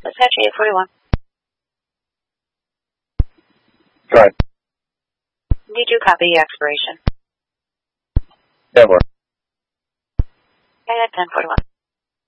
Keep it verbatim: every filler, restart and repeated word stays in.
Dispatch eight forty-one. Go ahead. Did you copy the expiration? ten four. Okay, at ten forty-one.